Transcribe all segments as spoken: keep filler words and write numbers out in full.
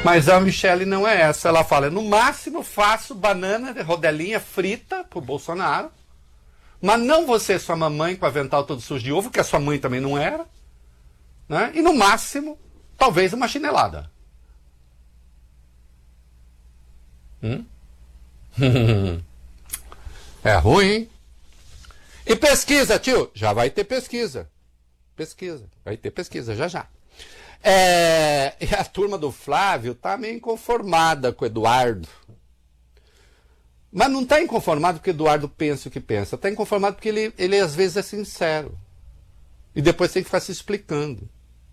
Mas a Michele não é essa. Ela fala, no máximo faço banana de rodelinha frita pro Bolsonaro, mas não você, sua mamãe, com avental todo sujo de ovo, que a sua mãe também não era, né? E no máximo, talvez uma chinelada. Hum? É ruim, hein? E pesquisa, tio? Já vai ter pesquisa. Pesquisa. Vai ter pesquisa, já já. É, e a turma do Flávio tá meio inconformada com o Eduardo. Mas não tá inconformado porque o Eduardo pensa o que pensa. Tá inconformado porque ele, ele às vezes é sincero. E depois tem que ficar se explicando.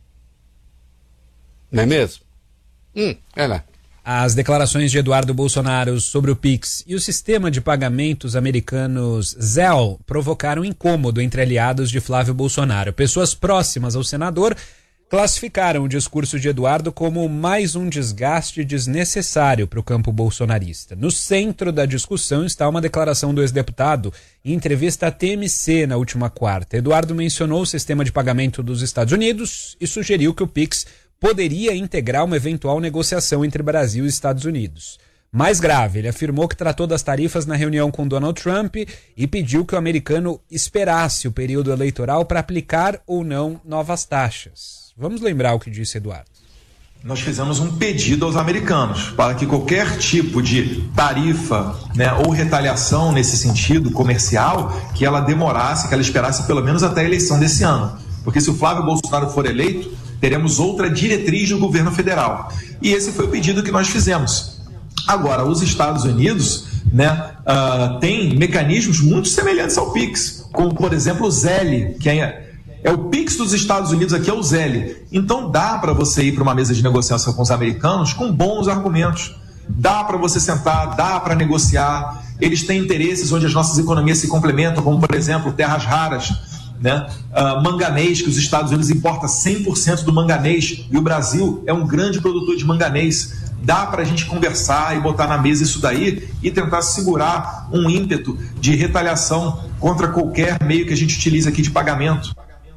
Não é mesmo? Hum, é lá. As declarações de Eduardo Bolsonaro sobre o Pix e o sistema de pagamentos americanos Zelle provocaram incômodo entre aliados de Flávio Bolsonaro. Pessoas próximas ao senador classificaram o discurso de Eduardo como mais um desgaste desnecessário para o campo bolsonarista. No centro da discussão está uma declaração do ex-deputado em entrevista à T M C na última quarta. Eduardo mencionou o sistema de pagamento dos Estados Unidos e sugeriu que o Pix poderia integrar uma eventual negociação entre Brasil e Estados Unidos. Mais grave, ele afirmou que tratou das tarifas na reunião com Donald Trump e pediu que o americano esperasse o período eleitoral para aplicar ou não novas taxas. Vamos lembrar o que disse Eduardo. Nós fizemos um pedido aos americanos para que qualquer tipo de tarifa, né, ou retaliação nesse sentido comercial, que ela demorasse, que ela esperasse pelo menos até a eleição desse ano. Porque se o Flávio Bolsonaro for eleito, teremos outra diretriz do governo federal. E esse foi o pedido que nós fizemos. Agora, os Estados Unidos, né, uh, têm mecanismos muito semelhantes ao Pix, como, por exemplo, o Zelle, que é, é o Pix dos Estados Unidos, aqui é o Zelle. Então dá para você ir para uma mesa de negociação com os americanos com bons argumentos. Dá para você sentar, dá para negociar. Eles têm interesses onde as nossas economias se complementam, como, por exemplo, terras raras, né? Uh, manganês, que os Estados Unidos importam cem por cento do manganês e o Brasil é um grande produtor de manganês. Dá para a gente conversar e botar na mesa isso daí e tentar segurar um ímpeto de retaliação contra qualquer meio que a gente utiliza aqui de pagamento.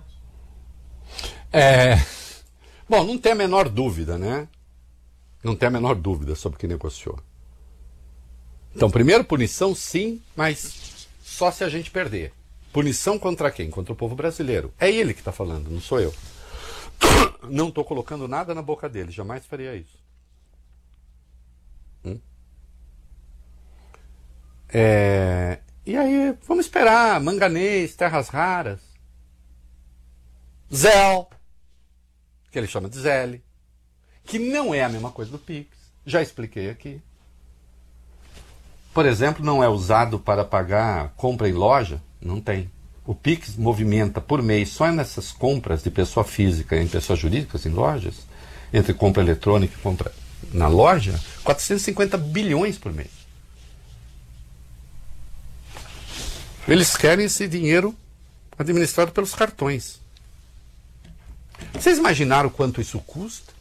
É... Bom, não tem a menor dúvida, né? Não tem a menor dúvida sobre o que negociou. Então, primeiro, punição sim, mas só se a gente perder. Punição contra quem? Contra o povo brasileiro. É ele que está falando, não sou eu. Não estou colocando nada na boca dele, jamais faria isso. Hum? É... E aí, vamos esperar. Manganês, terras raras. Zelle, que ele chama de Zelle, que não é a mesma coisa do Pix. Já expliquei aqui. Por exemplo, não é usado para pagar compra em loja. Não tem. O Pix movimenta por mês, só nessas compras de pessoa física em pessoas jurídicas, em lojas, entre compra eletrônica e compra na loja, quatrocentos e cinquenta bilhões por mês. Eles querem esse dinheiro administrado pelos cartões. Vocês imaginaram quanto isso custa?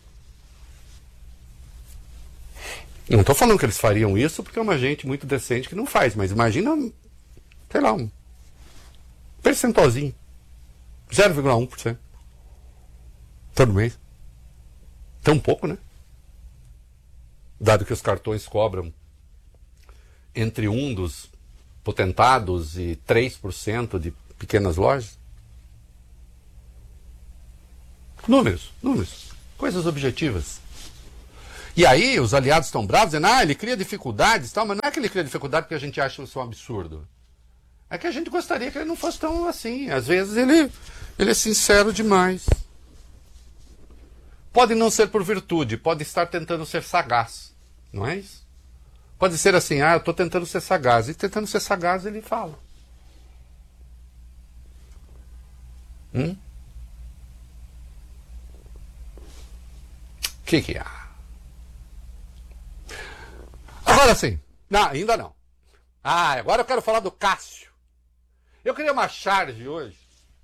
Não estou falando que eles fariam isso porque é uma gente muito decente que não faz, mas imagina, sei lá, um percentualzinho, zero vírgula um por cento todo mês. Tão pouco, né? Dado que os cartões cobram entre um dos potentados e três por cento de pequenas lojas. Números, números, coisas objetivas. E aí os aliados estão bravos, dizendo, ah, ele cria dificuldades e tal, mas não é que ele cria dificuldade porque a gente acha isso um absurdo. É que a gente gostaria que ele não fosse tão assim. Às vezes ele, ele é sincero demais. Pode não ser por virtude, pode estar tentando ser sagaz. Não é isso? Pode ser assim, ah, eu estou tentando ser sagaz. E tentando ser sagaz ele fala. Hum? O que que há? Agora sim. Não, ainda não. Ah, agora eu quero falar do Cássio. Eu criei uma charge hoje.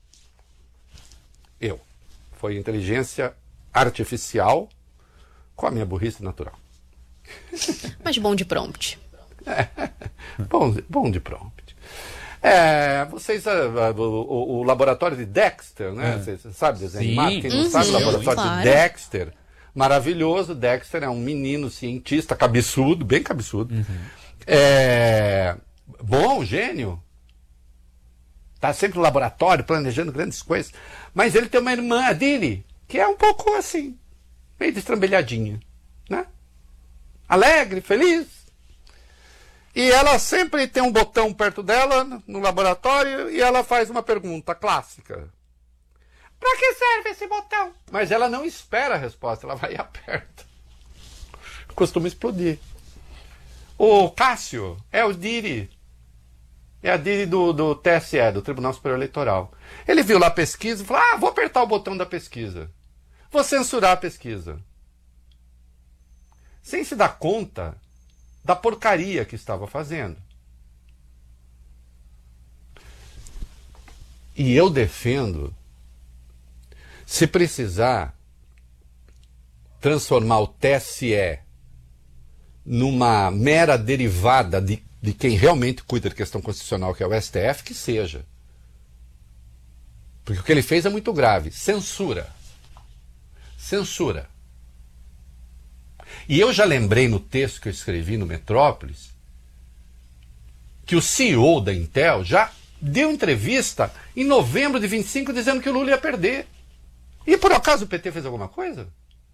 Eu. Foi inteligência artificial com a minha burrice natural. Mas bom de prompt. É, bom, bom de prompt. É, vocês, uh, uh, o, o laboratório de Dexter, né? Você é. sabe desenhar? Quem não uhum, sabe, o laboratório claro. de Dexter maravilhoso. Dexter é um menino cientista, cabeçudo, bem cabeçudo. Uhum. É... Bom, gênio. Tá sempre no laboratório, planejando grandes coisas. Mas ele tem uma irmã, a Dini, que é um pouco assim, meio destrambelhadinha, né? Alegre, feliz. E ela sempre tem um botão perto dela, no laboratório, e ela faz uma pergunta clássica. Para que serve esse botão? Mas ela não espera a resposta, ela vai e aperta. Costuma explodir. O Cássio é o Diri. É a Diri do, do T S E, do Tribunal Superior Eleitoral. Ele viu lá a pesquisa e falou, ah, vou apertar o botão da pesquisa. Vou censurar a pesquisa. Sem se dar conta da porcaria que estava fazendo. E eu defendo, se precisar, transformar o T S E numa mera derivada de, de quem realmente cuida de questão constitucional, que é o S T F, que seja. Porque o que ele fez é muito grave. Censura. Censura. E eu já lembrei no texto que eu escrevi no Metrópolis que o C E O da Intel já deu entrevista em novembro de vinte e cinco dizendo que o Lula ia perder. E por acaso o P T fez alguma coisa?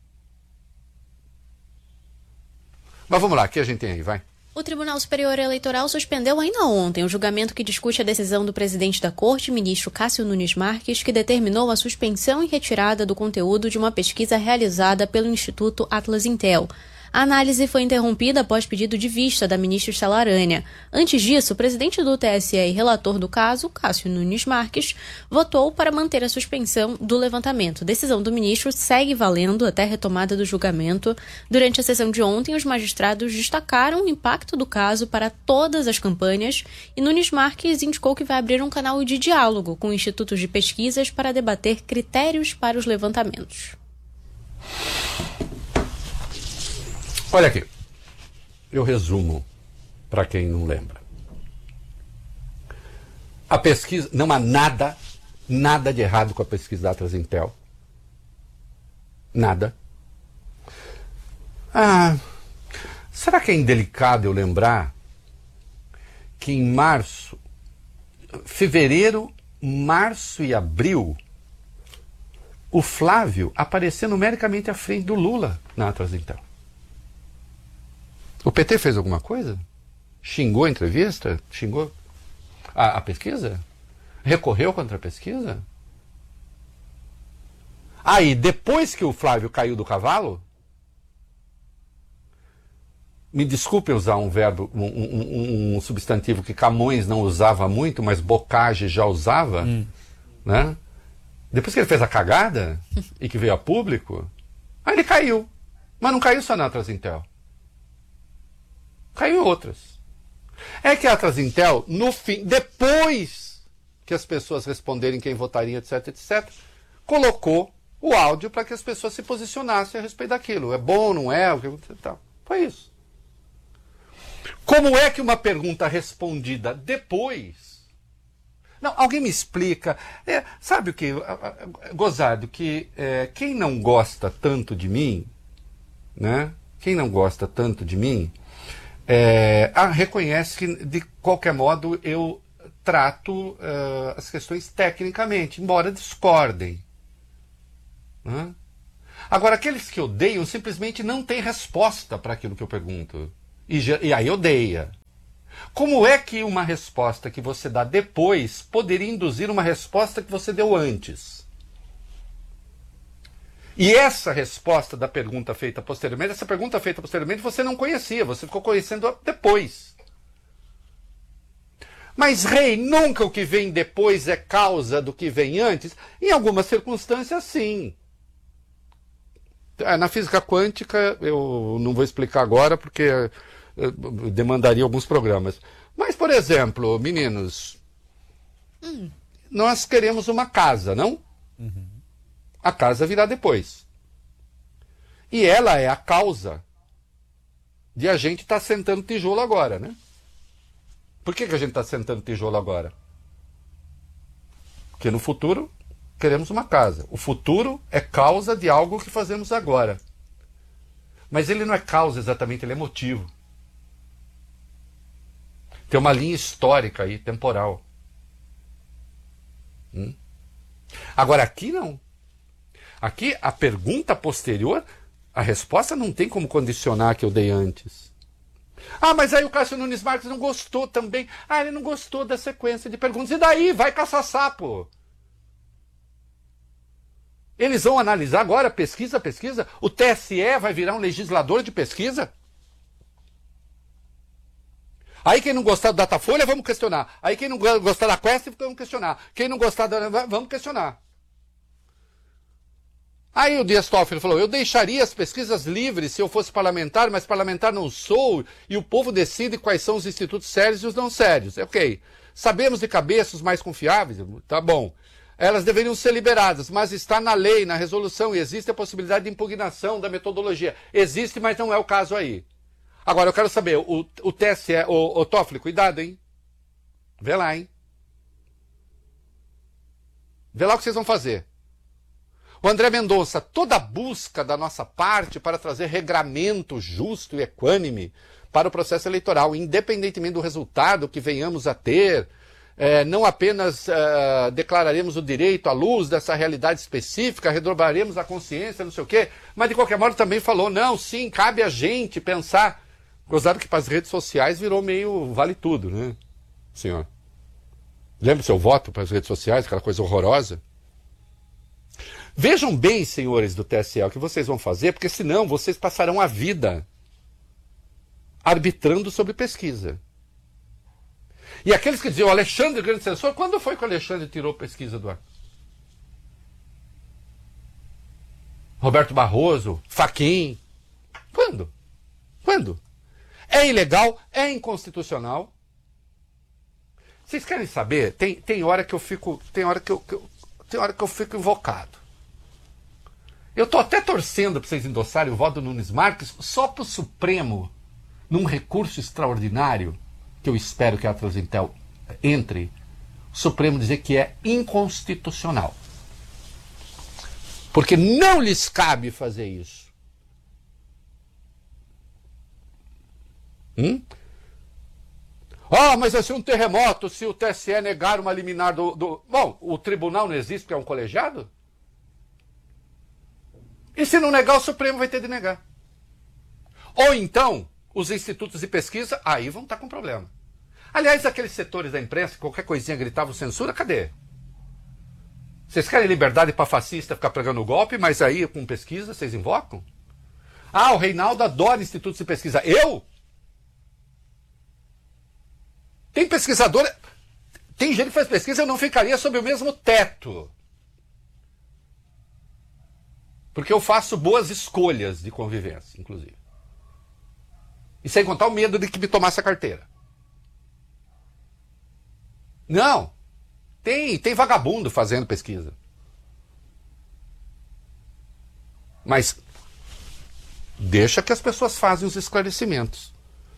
Mas vamos lá, o que a gente tem aí, vai. O Tribunal Superior Eleitoral suspendeu ainda ontem o julgamento que discute a decisão do presidente da Corte, ministro Cássio Nunes Marques, que determinou a suspensão e retirada do conteúdo de uma pesquisa realizada pelo Instituto Atlas Intel. A análise foi interrompida após pedido de vista da ministra Estela Aranha. Antes disso, o presidente do T S E e relator do caso, Cássio Nunes Marques, votou para manter a suspensão do levantamento. A decisão do ministro segue valendo até a retomada do julgamento. Durante a sessão de ontem, os magistrados destacaram o impacto do caso para todas as campanhas e Nunes Marques indicou que vai abrir um canal de diálogo com institutos de pesquisas para debater critérios para os levantamentos. Olha aqui, eu resumo para quem não lembra. A pesquisa, não há nada, nada de errado com a pesquisa da Atlas Intel. Nada. Ah, será que é indelicado eu lembrar que em março, fevereiro, março e abril, o Flávio apareceu numericamente à frente do Lula na Atlas Intel? O P T fez alguma coisa? Xingou a entrevista? Xingou a, a pesquisa? Recorreu contra a pesquisa? Aí, depois que o Flávio caiu do cavalo, me desculpe usar um verbo, um, um, um substantivo que Camões não usava muito, mas Bocage já usava, hum. né? Depois que ele fez a cagada e que veio a público, aí ele caiu. Mas não caiu só na Atlas Intel. Caiu em outras. É que a Atlas Intel, no fim, depois que as pessoas responderem quem votaria, etc, etc, colocou o áudio para que as pessoas se posicionassem a respeito daquilo. É bom, não é? O que tal. Foi isso. Como é que uma pergunta respondida depois... Não, alguém me explica. É, sabe o que? Gozado, que é, quem não gosta tanto de mim, né? Quem não gosta tanto de mim... É, ah, reconhece que, de qualquer modo, eu trato uh, as questões tecnicamente, embora discordem. Né? Agora, aqueles que odeiam simplesmente não têm resposta para aquilo que eu pergunto. E, e aí odeia. Como é que uma resposta que você dá depois poderia induzir uma resposta que você deu antes? E essa resposta da pergunta feita posteriormente, essa pergunta feita posteriormente você não conhecia, você ficou conhecendo depois. Mas, Rei, nunca o que vem depois é causa do que vem antes? Em algumas circunstâncias, sim. Na física quântica, eu não vou explicar agora, porque demandaria alguns programas. Mas, por exemplo, meninos, hum. nós queremos uma casa, não? Uhum. A casa virá depois. E ela é a causa de a gente estar tá sentando tijolo agora, né? Por que, que a gente está sentando tijolo agora? Porque no futuro queremos uma casa. O futuro é causa de algo que fazemos agora. Mas ele não é causa exatamente, ele é motivo. Tem uma linha histórica aí, temporal. Hum? Agora aqui não. Aqui a pergunta posterior, a resposta não tem como condicionar a que eu dei antes. Ah, mas aí o Cássio Nunes Marques não gostou também. Ah, ele não gostou da sequência de perguntas. E daí? Vai caçar sapo. Eles vão analisar agora, pesquisa, pesquisa. O T S E vai virar um legislador de pesquisa? Aí quem não gostar do Datafolha, vamos questionar. Aí quem não gostar da Quest, vamos questionar. Quem não gostar da... vamos questionar. Aí o Dias Toffoli falou, eu deixaria as pesquisas livres se eu fosse parlamentar, mas parlamentar não sou, e o povo decide quais são os institutos sérios e os não sérios. Ok. Sabemos de cabeça os mais confiáveis? Tá bom. Elas deveriam ser liberadas, mas está na lei, na resolução, e existe a possibilidade de impugnação da metodologia. Existe, mas não é o caso aí. Agora, eu quero saber, o, o T S E, o, o Toffoli, cuidado, hein? Vê lá, hein? Vê lá o que vocês vão fazer. O André Mendonça, toda a busca da nossa parte para trazer regramento justo e equânime para o processo eleitoral, independentemente do resultado que venhamos a ter, é, não apenas é, declararemos o direito à luz dessa realidade específica, redobraremos a consciência, não sei o quê, mas de qualquer modo também falou, não, sim, cabe a gente pensar. Gozado que para as redes sociais virou meio vale tudo, né, senhor? Lembra o seu voto para as redes sociais, aquela coisa horrorosa? Vejam bem, senhores do T S E, o que vocês vão fazer, porque senão vocês passarão a vida arbitrando sobre pesquisa. E aqueles que diziam, o Alexandre, grande censor, quando foi que o Alexandre tirou pesquisa do ar? Roberto Barroso, Fachin. Quando? Quando? É ilegal, é inconstitucional. Vocês querem saber? Tem, tem hora que eu fico, tem hora que eu, que eu, tem hora que eu fico invocado. Eu estou até torcendo para vocês endossarem o voto do Nunes Marques só para o Supremo, num recurso extraordinário, que eu espero que a Transintel entre, o Supremo dizer que é inconstitucional. Porque não lhes cabe fazer isso. Hum? Ah, mas vai ser um terremoto se o T S E negar uma liminar do, do... Bom, o tribunal não existe porque é um colegiado? E se não negar, o Supremo vai ter de negar. Ou então, os institutos de pesquisa, aí vão estar com problema. Aliás, aqueles setores da imprensa, qualquer coisinha gritavam censura, cadê? Vocês querem liberdade para fascista ficar pregando o golpe, mas aí com pesquisa vocês invocam? Ah, o Reinaldo adora institutos de pesquisa. Eu? Tem pesquisador... Tem gente que faz pesquisa, eu não ficaria sob o mesmo teto. Porque eu faço boas escolhas de convivência, inclusive. E sem contar o medo de que me tomasse a carteira. Não. Tem, tem vagabundo fazendo pesquisa. Mas deixa que as pessoas fazem os esclarecimentos.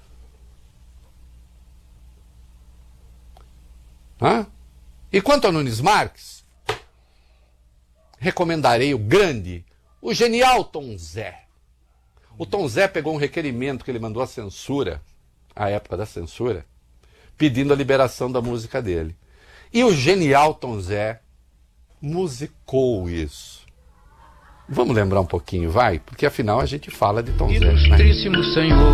Hã? E quanto ao Nunes Marques, recomendarei o grande... O genial Tom Zé. O Tom Zé pegou um requerimento que ele mandou à censura, à época da censura, pedindo a liberação da música dele. E o genial Tom Zé musicou isso. Vamos lembrar um pouquinho, vai? Porque afinal a gente fala de Tom Zé. Ilustríssimo né? Senhor.